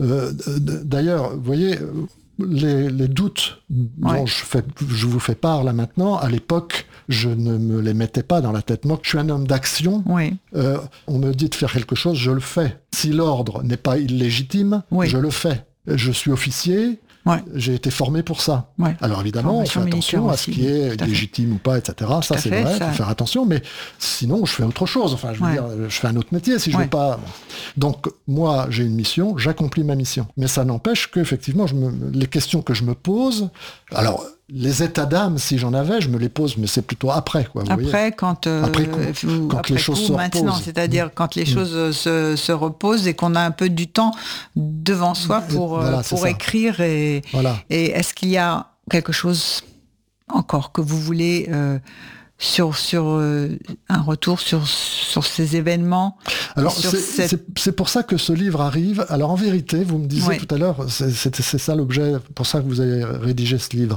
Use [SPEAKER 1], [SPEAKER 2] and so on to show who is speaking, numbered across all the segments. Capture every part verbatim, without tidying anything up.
[SPEAKER 1] Euh, d'ailleurs, vous voyez, les, les doutes
[SPEAKER 2] ouais.
[SPEAKER 1] dont je, fais, je vous fais part là maintenant, à l'époque, je ne me les mettais pas dans la tête. Moi, je suis un homme d'action.
[SPEAKER 2] Oui.
[SPEAKER 1] Euh, on me dit de faire quelque chose, je le fais. Si l'ordre n'est pas illégitime, oui. je le fais. Je suis officier. Ouais. J'ai été formé pour ça. Ouais. Alors évidemment, Formation on fait attention à ce qui est légitime ou pas, et cetera. Ça, c'est fait, vrai, il faut faire attention. Mais sinon, je fais autre chose. Enfin, je veux ouais. dire, je fais un autre métier si je ouais. veux pas. Donc, moi, j'ai une mission, j'accomplis ma mission. Mais ça n'empêche qu'effectivement, je me... les questions que je me pose... Alors, les états d'âme, si j'en avais, je me les pose, mais c'est plutôt après. Quoi, vous
[SPEAKER 2] après,
[SPEAKER 1] voyez
[SPEAKER 2] quand, euh,
[SPEAKER 1] après, coup,
[SPEAKER 2] vous,
[SPEAKER 1] quand
[SPEAKER 2] après
[SPEAKER 1] les choses
[SPEAKER 2] coup,
[SPEAKER 1] se
[SPEAKER 2] maintenant,
[SPEAKER 1] reposent.
[SPEAKER 2] C'est-à-dire mmh. quand les mmh. choses se, se reposent et qu'on a un peu du temps devant soi pour,
[SPEAKER 1] voilà,
[SPEAKER 2] euh, pour écrire. Et,
[SPEAKER 1] voilà.
[SPEAKER 2] et est-ce qu'il y a quelque chose encore que vous voulez... Euh, sur, sur euh, un retour sur, sur ces événements.
[SPEAKER 1] Alors, c'est, cette... c'est, c'est pour ça que ce livre arrive. Alors, en vérité, vous me disiez ouais. tout à l'heure, c'est, c'est, c'est ça l'objet, pour ça que vous avez rédigé ce livre.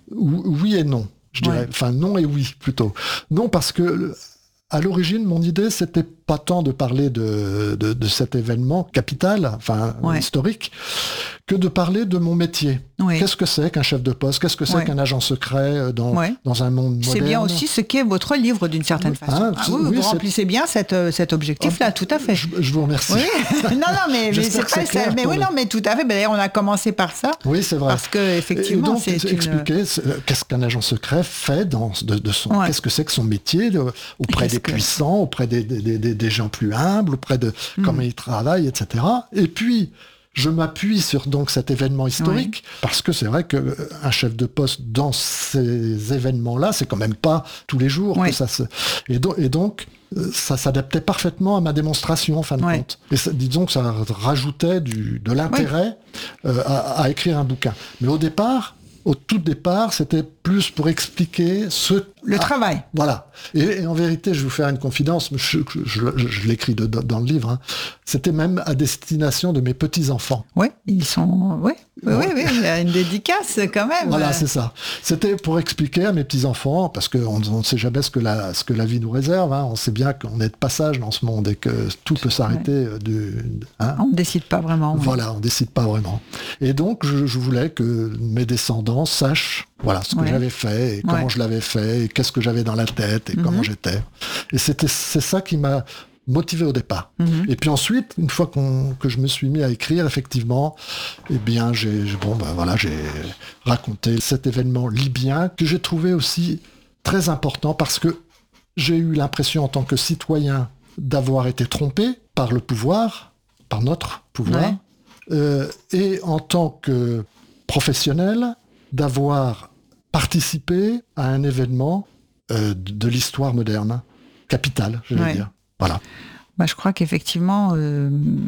[SPEAKER 1] Oui et non, je dirais. Ouais. Enfin, non et oui, plutôt. Non, parce que, à l'origine, mon idée, c'était pas tant de parler de, de, de cet événement capital, enfin, ouais. historique, que de parler de mon métier. Oui. Qu'est-ce que c'est qu'un chef de poste ? Qu'est-ce que c'est oui. qu'un agent secret dans, oui. dans un monde moderne ?
[SPEAKER 2] C'est bien aussi ce qu'est votre livre, d'une certaine façon. Ah, ah, oui, oui, vous remplissez bien cette, cet objectif-là, oh, tout à fait.
[SPEAKER 1] Je, je vous remercie.
[SPEAKER 2] Oui. non, non, mais, mais c'est pas ça. Mais oui, non, mais tout à fait. D'ailleurs, on a commencé par ça.
[SPEAKER 1] Oui, c'est vrai.
[SPEAKER 2] Parce que effectivement,
[SPEAKER 1] et donc,
[SPEAKER 2] c'est
[SPEAKER 1] une... expliquer qu'est-ce qu'un agent secret fait dans de, de son. Ouais. Qu'est-ce que c'est que son métier de, auprès des que... puissants, auprès des, des, des, des gens plus humbles, auprès de mmh. comment ils travaillent, et cetera. Et puis. Je m'appuie sur donc cet événement historique, oui. parce que c'est vrai qu'un chef de poste dans ces événements-là, c'est quand même pas tous les jours oui. que ça se... Et, do- et donc, ça s'adaptait parfaitement à ma démonstration, en fin de oui. compte. Et ça, disons que ça rajoutait du, de l'intérêt oui. euh, à, à écrire un bouquin. Mais au départ, au tout départ, c'était plus pour expliquer ce...
[SPEAKER 2] Le ah, travail.
[SPEAKER 1] Voilà. Et, et en vérité, je vais vous faire une confidence, je, je, je, je l'écris de, dans le livre, hein. C'était même à destination de mes petits-enfants.
[SPEAKER 2] Oui, ils sont... Oui, oui, oui, oui, il y a une dédicace quand même.
[SPEAKER 1] Voilà, c'est ça. C'était pour expliquer à mes petits-enfants, parce qu'on ne sait jamais ce que, la, ce que la vie nous réserve, hein. On sait bien qu'on est de passage dans ce monde et que tout peut s'arrêter. Ouais. De, hein.
[SPEAKER 2] On ne décide pas vraiment.
[SPEAKER 1] Voilà, on ne décide pas vraiment. Et donc, je, je voulais que mes descendants sachent voilà, ce que ouais. j'avais fait, et comment ouais. je l'avais fait, et qu'est-ce que j'avais dans la tête, et mm-hmm. comment j'étais. Et c'était, c'est ça qui m'a motivé au départ. Mm-hmm. Et puis ensuite, une fois qu'on, que je me suis mis à écrire, effectivement, eh bien, j'ai, bon, ben voilà, j'ai raconté cet événement libyen que j'ai trouvé aussi très important parce que j'ai eu l'impression en tant que citoyen d'avoir été trompé par le pouvoir, par notre pouvoir, ouais. euh, et en tant que professionnel, d'avoir participé à un événement euh, de l'histoire moderne, capital, je vais ouais. dire. Voilà.
[SPEAKER 2] Bah, je crois qu'effectivement, euh,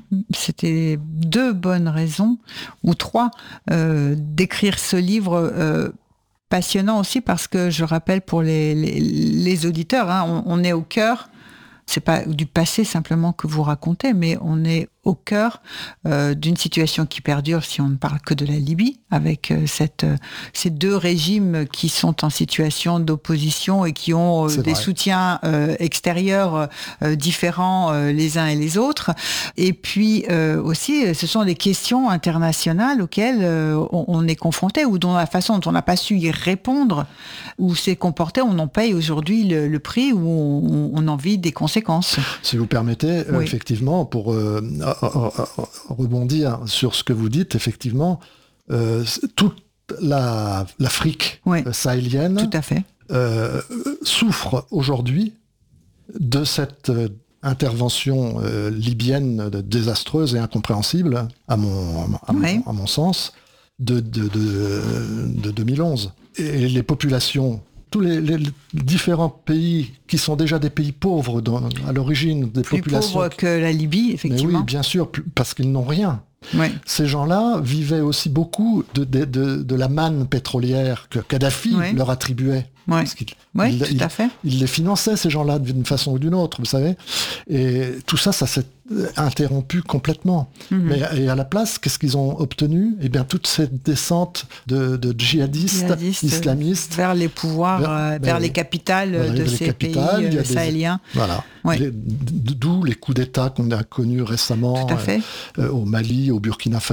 [SPEAKER 2] c'était deux bonnes raisons, ou trois, euh, d'écrire ce livre euh, passionnant aussi, parce que je rappelle pour les, les, les auditeurs, hein, on, on est au cœur, c'est pas du passé simplement que vous racontez, mais on est au cœur euh, d'une situation qui perdure si on ne parle que de la Libye, avec euh, cette, euh, ces deux régimes qui sont en situation d'opposition et qui ont euh, des vrai. soutiens euh, extérieurs euh, différents euh, les uns et les autres. Et puis euh, aussi, ce sont des questions internationales auxquelles euh, on, on est confronté, ou dont la façon dont on n'a pas su y répondre, ou s'est comporté, on en paye aujourd'hui le, le prix, ou on, on en vit des conséquences.
[SPEAKER 1] Si vous permettez, oui. euh, effectivement, pour... Euh, rebondir sur ce que vous dites, effectivement, euh, toute la, l'Afrique oui, sahélienne
[SPEAKER 2] tout à fait.
[SPEAKER 1] Euh, souffre aujourd'hui de cette euh, intervention euh, libyenne désastreuse et incompréhensible, à mon, à oui. mon, à mon sens, de, de, de, de deux mille onze. Et les populations... tous les, les différents pays qui sont déjà des pays pauvres dans, à l'origine des
[SPEAKER 2] plus
[SPEAKER 1] populations...
[SPEAKER 2] Plus pauvres que la Libye, effectivement.
[SPEAKER 1] Mais oui, bien sûr, parce qu'ils n'ont rien.
[SPEAKER 2] Oui.
[SPEAKER 1] Ces gens-là vivaient aussi beaucoup de, de, de, de la manne pétrolière que Kadhafi oui. leur attribuait.
[SPEAKER 2] Oui,
[SPEAKER 1] parce qu'il,
[SPEAKER 2] oui
[SPEAKER 1] il,
[SPEAKER 2] tout
[SPEAKER 1] il,
[SPEAKER 2] à fait.
[SPEAKER 1] Il les finançait, ces gens-là, d'une façon ou d'une autre, vous savez. Et tout ça, ça s'est interrompu complètement. Mm-hmm. Mais et à la place, qu'est-ce qu'ils ont obtenu ? Eh bien, toute cette descente de, de djihadistes, djihadistes islamistes...
[SPEAKER 2] Vers les pouvoirs, vers, euh, vers les capitales voilà, de ces capitales, pays euh, sahéliens.
[SPEAKER 1] Des, voilà. Oui. Les, d'où les coups d'État qu'on a connus récemment
[SPEAKER 2] tout à fait.
[SPEAKER 1] Euh, au Mali, au Burkina Faso,